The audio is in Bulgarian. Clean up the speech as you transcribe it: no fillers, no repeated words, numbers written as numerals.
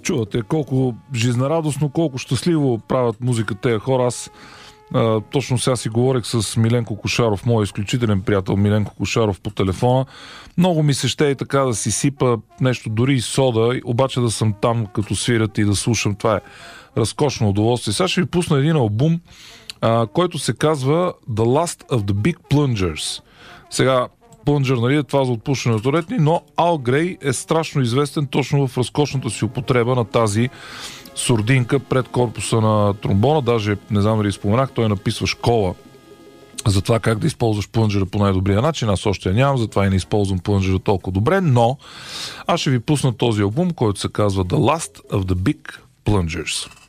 Чувате колко жизнерадостно, колко щастливо правят музика тези хора. Аз точно сега си говорих с Миленко Кошаров, мой изключителен приятел Миленко Кошаров по телефона. Много ми се ще и така да си сипа нещо, дори и сода, обаче да съм там като свирят и да слушам. Това е разкошно удоволствие. Сега ще ви пусна един албум, който се казва The Last of the Big Plungers. Сега Плънджър, нали, е това за отпушването ретни, но Ал Грей е страшно известен точно в разкошната си употреба на тази сурдинка пред корпуса на тромбона. Даже, не знам дали споменах, той написва школа за това как да използваш плънджера по най-добрия начин. Аз още я нямам, затова и не използвам плънджера толкова добре, но аз ще ви пусна този албум, който се казва The Last of the Big Plungers.